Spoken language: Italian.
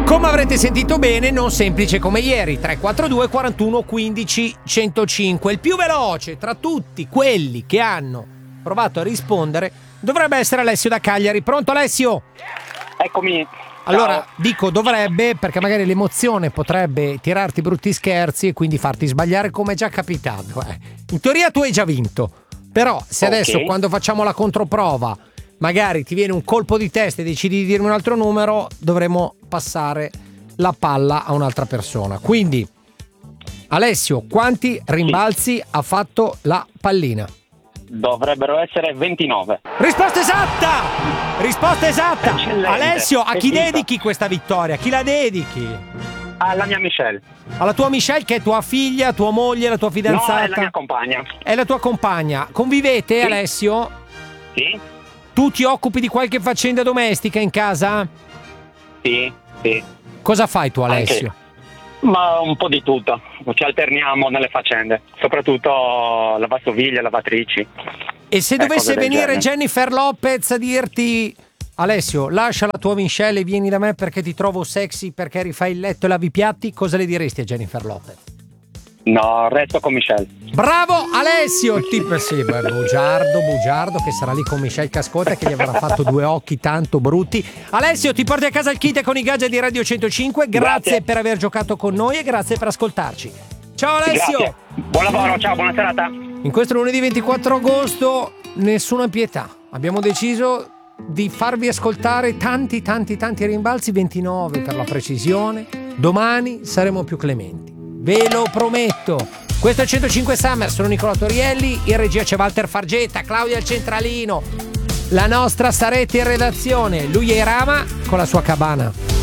Come avrete sentito bene, non semplice come ieri. 342 41 15 105. Il più veloce tra tutti quelli che hanno provato a rispondere dovrebbe essere Alessio da Cagliari. Pronto, Alessio? Eccomi. Allora, Ciao. dico dovrebbe perché magari l'emozione potrebbe tirarti brutti scherzi e quindi farti sbagliare, come è già capitato. In teoria tu hai già vinto, però se adesso quando facciamo la controprova magari ti viene un colpo di testa e decidi di dirmi un altro numero, dovremo passare la palla a un'altra persona. Quindi, Alessio, quanti rimbalzi ha fatto la pallina? Dovrebbero essere 29. Risposta esatta! Risposta esatta! Eccellente. Alessio, a chi Evviva. dedichi questa vittoria? A chi la dedichi? Alla mia Michelle. Alla tua Michelle, che è tua figlia, tua moglie, la tua fidanzata? No, è la mia compagna. È la tua compagna. Convivete, Sì. Alessio? Sì? Tu ti occupi di qualche faccenda domestica in casa? Sì, sì. Cosa fai tu, Alessio? Anche. Ma un po' di tutto. Ci alterniamo nelle faccende. Soprattutto lavastoviglie, lavatrici. E se dovesse cose del venire genere. Jennifer Lopez a dirti: Alessio, lascia la tua Michelle e vieni da me perché ti trovo sexy, perché rifai il letto e lavi i piatti, cosa le diresti a Jennifer Lopez? No, resto con Michelle. Bravo Alessio! Il tipo sì, bugiardo che sarà lì con Michelle Cascota che gli avrà fatto due occhi tanto brutti. Alessio, ti porti a casa il kit con i gadget di Radio 105. Grazie per aver giocato con noi e grazie per ascoltarci. Ciao Alessio! Grazie. Buon lavoro, ciao, buona serata. In questo lunedì 24 agosto nessuna pietà. Abbiamo deciso di farvi ascoltare tanti rimbalzi, 29 per la precisione. Domani saremo più clementi, ve lo prometto. Questo è 105 Summer, sono Nicola Torielli, in regia c'è Walter Fargetta, Claudia al centralino, la nostra Sarete in redazione, lui è Rama con la sua cabana.